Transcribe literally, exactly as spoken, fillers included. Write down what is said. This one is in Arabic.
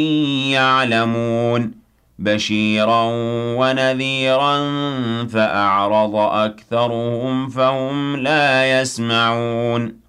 يعلمون بشيرا ونذيرا فأعرض أكثرهم فهم لا يسمعون